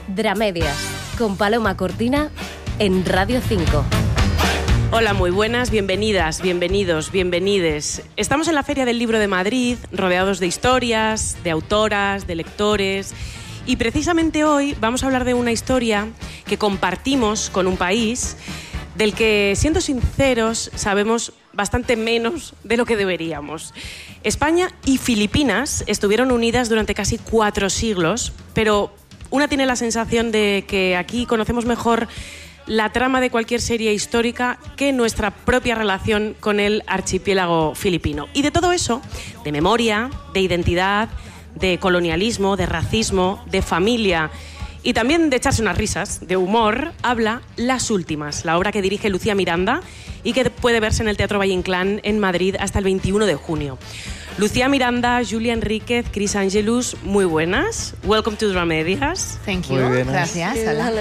Dramedias, con Paloma Cortina en Radio 5. Hola, muy buenas, bienvenidas, bienvenidos, bienvenides. Estamos en la Feria del Libro de Madrid, rodeados de historias, de autoras, de lectores. Y precisamente hoy vamos a hablar de una historia que compartimos con un país del que, siendo sinceros, sabemos bastante menos de lo que deberíamos. España y Filipinas estuvieron unidas durante casi 4 siglos, pero una tiene la sensación de que aquí conocemos mejor la trama de cualquier serie histórica que nuestra propia relación con el archipiélago filipino. Y de todo eso, de memoria, de identidad, de colonialismo, de racismo, de familia y también de echarse unas risas, de humor, habla Las Últimas, la obra que dirige Lucía Miranda y que puede verse en el Teatro Valle Inclán en Madrid hasta el 21 de junio. Lucía Miranda, Julia Enríquez, Cris Angelus, muy buenas. Welcome to Dramedias. Thank you. Gracias. Hola.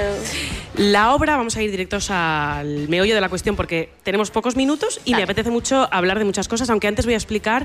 La obra, vamos a ir directos al meollo de la cuestión porque tenemos pocos minutos y me apetece mucho hablar de muchas cosas, aunque antes voy a explicar.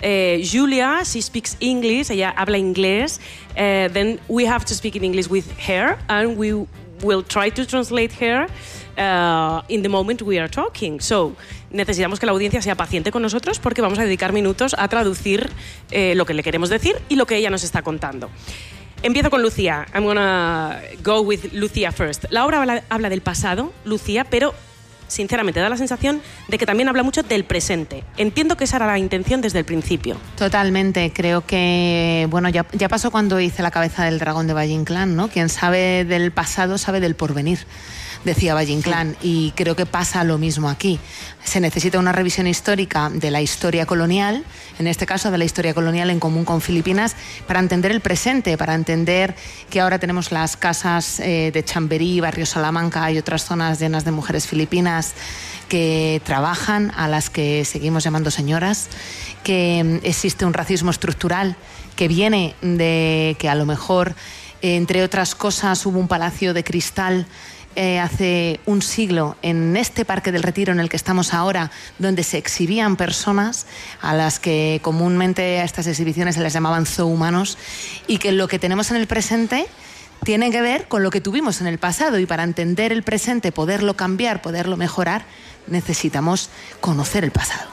Julia, she speaks English, ella habla inglés. Then we have to speak in English with her and we will try to translate her in the moment we are talking. So, necesitamos que la audiencia sea paciente con nosotros porque vamos a dedicar minutos a traducir lo que le queremos decir y lo que ella nos está contando. Empiezo con Lucía. I'm gonna go with Lucía first. La obra habla del pasado, Lucía, pero sinceramente da la sensación de que también habla mucho del presente. Entiendo que esa era la intención desde el principio. Totalmente. Creo que, bueno, ya pasó cuando hice La cabeza del dragón de Valle Inclán, ¿no? Quien sabe del pasado sabe del porvenir, decía Valle Inclán, y creo que pasa lo mismo aquí. Se necesita una revisión histórica de la historia colonial, en este caso de la historia colonial en común con Filipinas, para entender el presente, para entender que ahora tenemos las casas de Chamberí, Barrio Salamanca y otras zonas llenas de mujeres filipinas que trabajan, a las que seguimos llamando señoras, que existe un racismo estructural que viene de que a lo mejor, entre otras cosas, hubo un palacio de cristal hace un siglo en este Parque del Retiro en el que estamos ahora, donde se exhibían personas a las que comúnmente a estas exhibiciones se les llamaban zoohumanos, y que lo que tenemos en el presente tiene que ver con lo que tuvimos en el pasado, y para entender el presente, poderlo cambiar, poderlo mejorar, necesitamos conocer el pasado.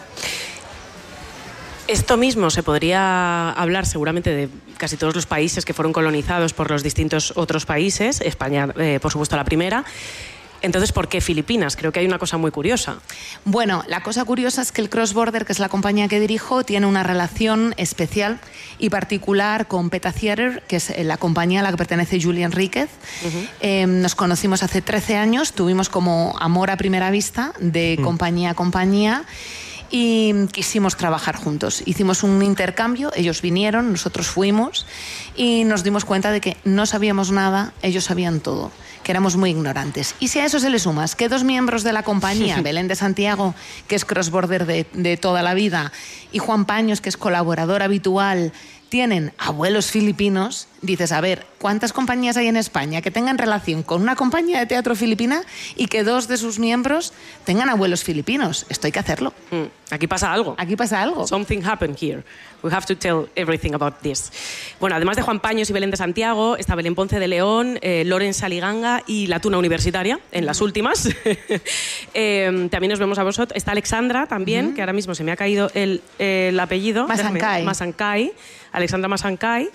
Esto mismo se podría hablar seguramente de casi todos los países que fueron colonizados por los distintos otros países, España, por supuesto, la primera. Entonces, ¿por qué Filipinas? Creo que hay una cosa muy curiosa. Bueno, la cosa curiosa es que el Cross Border, que es la compañía que dirijo, tiene una relación especial y particular con Peta Theater, que es la compañía a la que pertenece Julia Enríquez. Nos conocimos hace 13 años, tuvimos como amor a primera vista, de compañía a compañía, y quisimos trabajar juntos. Hicimos un intercambio, ellos vinieron, nosotros fuimos, y nos dimos cuenta de que no sabíamos nada, ellos sabían todo, que éramos muy ignorantes. Y si a eso se le sumas que 2 miembros de la compañía, Belén de Santiago, que es Cross Border de toda la vida, y Juan Paños, que es colaborador habitual, tienen abuelos filipinos, dices, a ver, ¿cuántas compañías hay en España que tengan relación con una compañía de teatro filipina y que 2 de sus miembros tengan abuelos filipinos? Esto hay que hacerlo. Aquí pasa algo. Aquí pasa algo. Something happened here. We have to tell everything about this. Bueno, además de Juan Paños y Belén de Santiago, está Belén Ponce de León, Loren Saliganga y la Tuna Universitaria, en Las Últimas. También nos vemos a vosotros. Está Alexandra también, que ahora mismo se me ha caído el apellido. Masancay. Alexandra Masancay.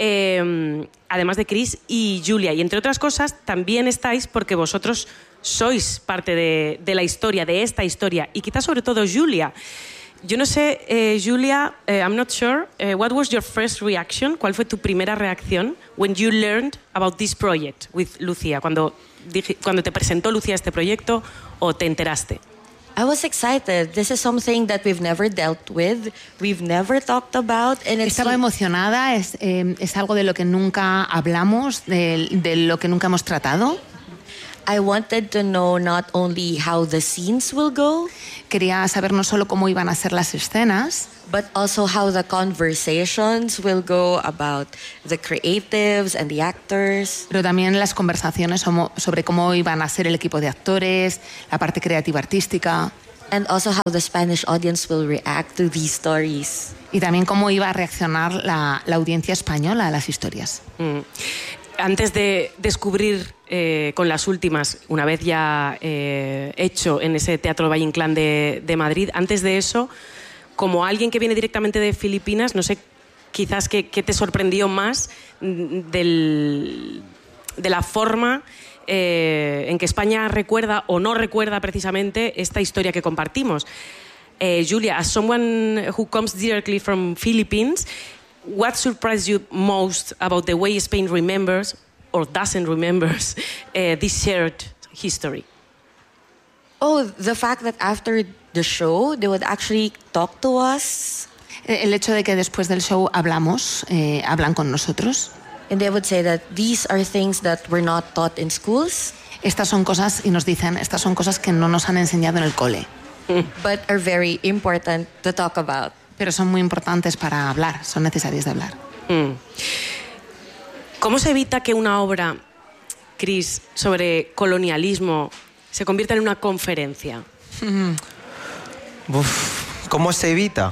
Además de Cris y Julia. Y entre otras cosas, también estáis porque vosotros sois parte de la historia, de esta historia. Y quizás sobre todo Julia. Yo no sé, Julia, I'm not sure, what was your first reaction? ¿Cuál fue tu primera reacción when you learned about this project with Lucía? Cuando te presentó Lucía este proyecto o te enteraste. I was excited. This is something that we've never dealt with, we've never talked about. And Estaba emocionada, es algo de lo que nunca hablamos, de lo que nunca hemos tratado. I wanted to know not only how the scenes will go, quería saber no solo cómo iban a ser las escenas, but also how the conversations will go about the creatives and the actors. Pero también las conversaciones sobre cómo iban a ser el equipo de actores, la parte creativa artística. And also how the Spanish audience will react to these stories. Y también cómo iba a reaccionar la audiencia española a las historias. Antes de descubrir con las últimas, una vez ya hecho en ese Teatro Valle Inclán de Madrid, antes de eso, como alguien que viene directamente de Filipinas, no sé, quizás qué te sorprendió más de la forma en que España recuerda o no recuerda precisamente esta historia que compartimos. Julia, as someone who comes directly from Philippines, what surprised you most about the way Spain remembers or doesn't remember this shared history? Oh, the fact that after the show, they would actually talk to us. El hecho de que después del show hablan con nosotros. And they would say that these are things that were not taught in schools. Estas son cosas, y nos dicen, estas son cosas que no nos han enseñado en el cole. But are very important to talk about. Pero son muy importantes para hablar, son necesarias de hablar. ¿Cómo se evita que una obra, Chris, sobre colonialismo se convierta en una conferencia? ¿Cómo se evita?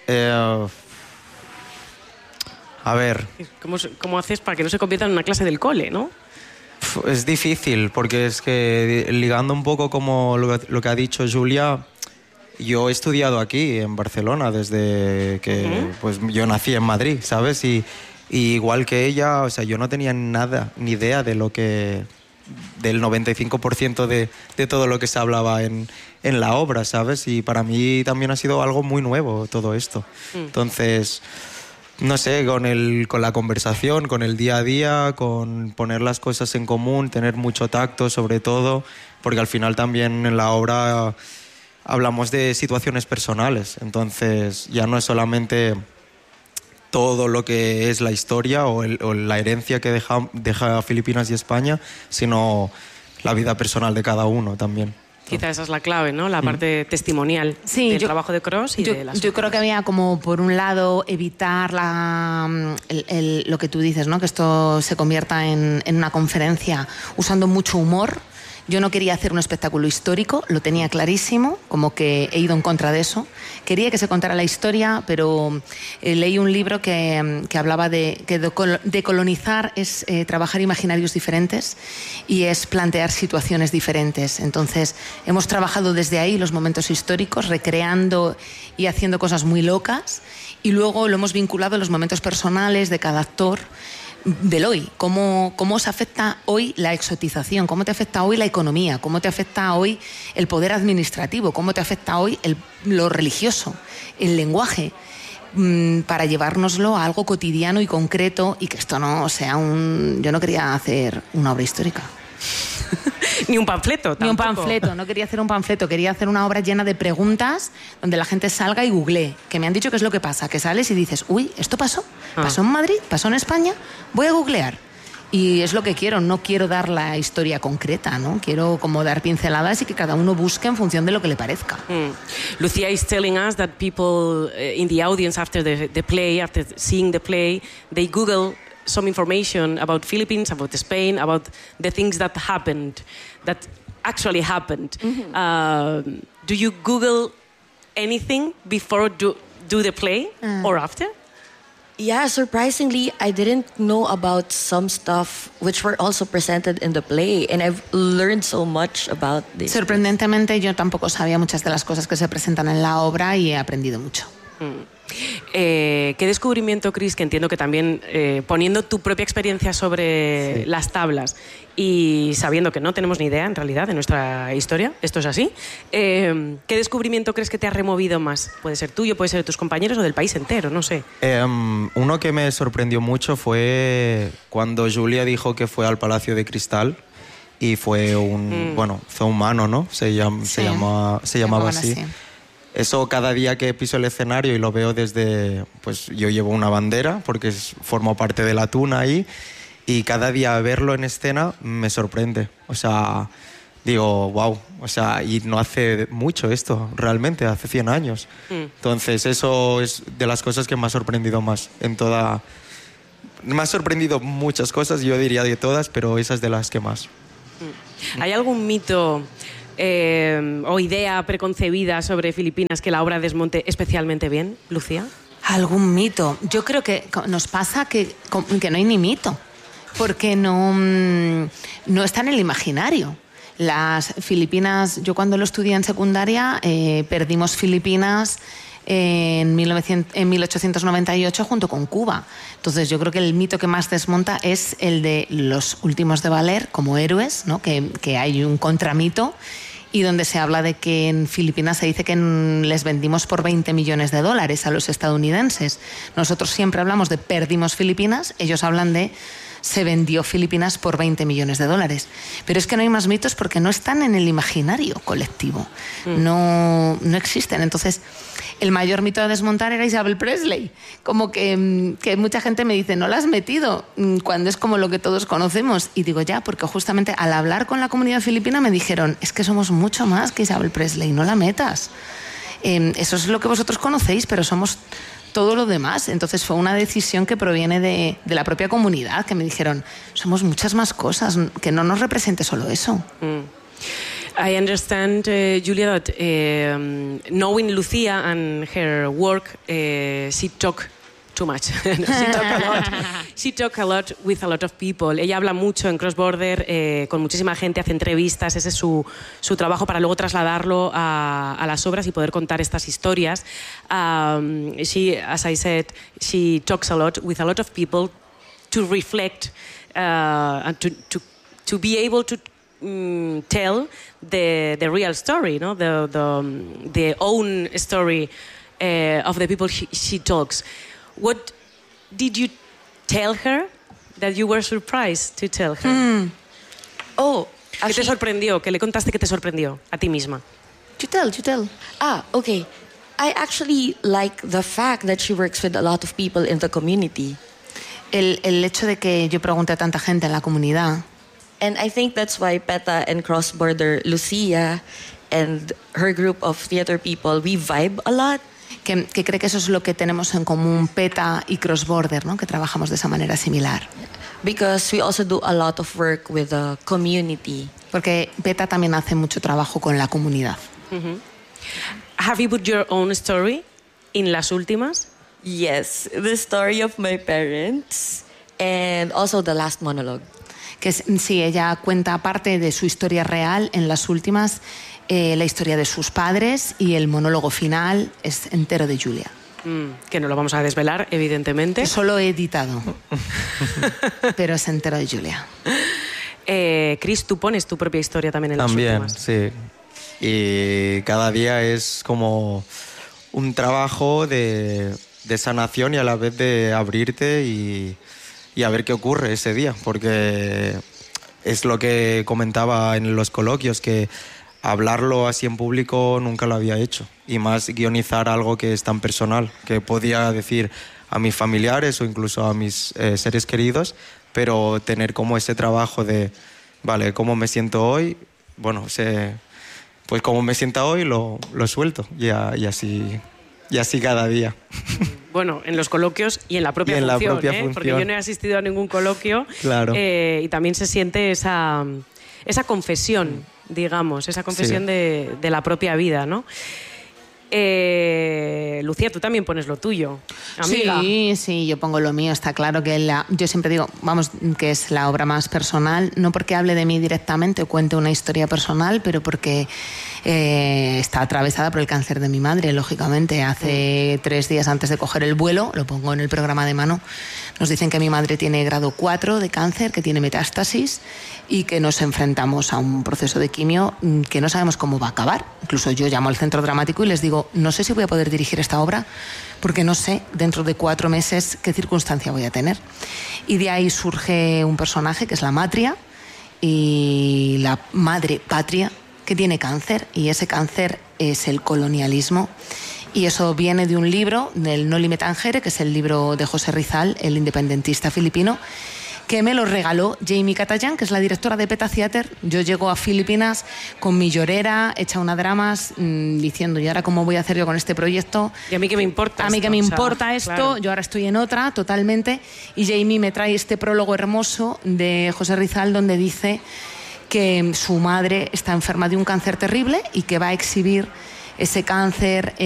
A ver. ¿Cómo haces para que no se convierta en una clase del cole, no? Es difícil, porque es que ligando un poco como lo que ha dicho Julia, yo he estudiado aquí en Barcelona desde que pues yo nací en Madrid, ¿sabes? Y igual que ella, o sea, yo no tenía ni idea de del 95% de todo lo que se hablaba en la obra, ¿sabes? Y para mí también ha sido algo muy nuevo todo esto. Entonces, no sé, con la conversación, con el día a día, con poner las cosas en común, tener mucho tacto sobre todo, porque al final también en la obra hablamos de situaciones personales, entonces ya no es solamente todo lo que es la historia o la herencia que deja Filipinas y España, sino la vida personal de cada uno también. Quizá esa es la clave, ¿no? La parte testimonial del trabajo de Cros y de las... Yo creo que había como, por un lado, evitar lo que tú dices, ¿no? Que esto se convierta en una conferencia usando mucho humor. Yo no quería hacer un espectáculo histórico, lo tenía clarísimo, como que he ido en contra de eso. Quería que se contara la historia, pero leí un libro que hablaba de que decolonizar es trabajar imaginarios diferentes y es plantear situaciones diferentes. Entonces, hemos trabajado desde ahí los momentos históricos, recreando y haciendo cosas muy locas, y luego lo hemos vinculado a los momentos personales de cada actor, del hoy, cómo os afecta hoy la exotización, cómo te afecta hoy la economía, cómo te afecta hoy el poder administrativo, cómo te afecta hoy lo religioso, el lenguaje, para llevárnoslo a algo cotidiano y concreto y que esto no sea yo no quería hacer una obra histórica. Ni un panfleto tampoco. Ni un panfleto, no quería hacer un panfleto, quería hacer una obra llena de preguntas donde la gente salga y googlee, que me han dicho qué es lo que pasa, que sales y dices, uy, ¿esto pasó? ¿Pasó en Madrid? ¿Pasó en España? Voy a googlear. Y es lo que quiero, no quiero dar la historia concreta, ¿no? Quiero como dar pinceladas y que cada uno busque en función de lo que le parezca. Lucia is telling us that people in the audience after the play, after seeing the play, they Google some information about Philippines, about Spain, about the things that actually happened. Do you Google anything before do the play or after? Yeah, surprisingly, I didn't know about some stuff which were also presented in the play, and I've learned so much about this. Sorprendentemente, yo tampoco sabía muchas de las cosas que se presentan en la obra y he aprendido mucho. ¿Qué descubrimiento, Chris, que entiendo que también poniendo tu propia experiencia sobre las tablas y sabiendo que no tenemos ni idea en realidad de nuestra historia, esto es así, ¿qué descubrimiento crees que te ha removido más? Puede ser tuyo, puede ser de tus compañeros o del país entero, no sé. Uno que me sorprendió mucho fue cuando Julia dijo que fue al Palacio de Cristal y fue fue humano, ¿no? Se llamaba así. Eso cada día que piso el escenario y lo veo desde... Pues yo llevo una bandera porque formo parte de la tuna ahí y cada día verlo en escena me sorprende. O sea, digo, wow. O sea, y no hace mucho esto, realmente, hace 100 años. Entonces eso es de las cosas que me ha sorprendido más en toda... Me ha sorprendido muchas cosas, yo diría de todas, pero esa es de las que más. ¿Hay algún mito... o idea preconcebida sobre Filipinas que la obra desmonte especialmente bien, Lucía? ¿Algún mito? Yo creo que nos pasa que no hay ni mito. porque no está en el imaginario. Las Filipinas, yo cuando lo estudié en secundaria, perdimos Filipinas en 1898 junto con Cuba. Entonces yo creo que el mito que más desmonta es el de los últimos de valer como héroes, ¿no? Que hay un contramito y donde se habla de que en Filipinas se dice que les vendimos por $20 millones a los estadounidenses. Nosotros siempre hablamos de perdimos Filipinas, ellos hablan de se vendió Filipinas por $20 millones. Pero es que no hay más mitos porque no están en el imaginario colectivo. No existen. Entonces, el mayor mito a desmontar era Isabel Presley. Como que mucha gente me dice, no la has metido, cuando es como lo que todos conocemos. Y digo, ya, porque justamente al hablar con la comunidad filipina me dijeron, es que somos mucho más que Isabel Presley, no la metas. Eso es lo que vosotros conocéis, pero somos todo lo demás. Entonces fue una decisión que proviene de la propia comunidad, que me dijeron, somos muchas más cosas, que no nos represente solo eso. I understand, Julia, that knowing Lucia and her work, she talked too much. She talked a lot with a lot of people. Ella habla mucho en Cross Border con muchísima gente, hace entrevistas, ese es su trabajo para luego trasladarlo a las obras y poder contar estas historias. She, as I said, she talks a lot with a lot of people to reflect and to be able to tell the real story, no? The own story of the people she talks. What did you tell her that you were surprised to tell her? Oh, ¿Qué te sorprendió? ¿Qué le contaste que te sorprendió a ti misma? You tell. Okay. I actually like the fact that she works with a lot of people in the community. El hecho de que yo pregunte a tanta gente en la comunidad. And I think that's why PETA and Cross Border, Lucia and her group of theater people, we vibe a lot. Que cree que eso es lo que tenemos en común PETA y Cross Border, ¿no? Que trabajamos de esa manera similar. Because we also do a lot of work with the community. Porque PETA también hace mucho trabajo con la comunidad. Have you put your own story in las últimas? Yes, the story of my parents and also the last monologue. Que sí, ella cuenta parte de su historia real en las últimas, la historia de sus padres, y el monólogo final es entero de Julia. Que no lo vamos a desvelar, evidentemente. Solo he editado, pero es entero de Julia. Chris, tú pones tu propia historia también en las últimas. También, sí. Y cada día es como un trabajo de sanación y a la vez de abrirte y a ver qué ocurre ese día, porque es lo que comentaba en los coloquios, que hablarlo así en público nunca lo había hecho, y más guionizar algo que es tan personal, que podía decir a mis familiares o incluso a mis seres queridos, pero tener como ese trabajo de, vale, ¿cómo me siento hoy? Bueno, pues como me sienta hoy lo suelto y así cada día. Bueno, en los coloquios y en la propia función, porque yo no he asistido a ningún coloquio. Claro. Y también se siente esa confesión, digamos, esa confesión de la propia vida, ¿no? Lucía, tú también pones lo tuyo, amiga. Sí, yo pongo lo mío. Está claro que yo siempre digo, que es la obra más personal, no porque hable de mí directamente o cuente una historia personal, pero porque está atravesada por el cáncer de mi madre, lógicamente. Hace 3 días antes de coger el vuelo, lo pongo en el programa de mano, nos dicen que mi madre tiene grado 4 de cáncer, que tiene metástasis y que nos enfrentamos a un proceso de quimio que no sabemos cómo va a acabar. Incluso yo llamo al centro dramático y les digo, no sé si voy a poder dirigir esta obra porque no sé dentro de 4 meses qué circunstancia voy a tener. Y de ahí surge un personaje que es la Matria, y la madre patria, que tiene cáncer, y ese cáncer es el colonialismo. Y eso viene de un libro, del Noli Me Tangere, que es el libro de José Rizal, el independentista filipino, que me lo regaló Jamie Katayan, que es la directora de PETA Theater. Yo llego a Filipinas con mi llorera, hecha una dramas, diciendo, ¿y ahora cómo voy a hacer yo con este proyecto? ¿Y a mí qué me importa? A mí qué me importa esto, claro. Yo ahora estoy en otra, totalmente. Y Jamie me trae este prólogo hermoso de José Rizal, donde dice que su madre está enferma de un cáncer terrible y que va a exhibir ese cáncer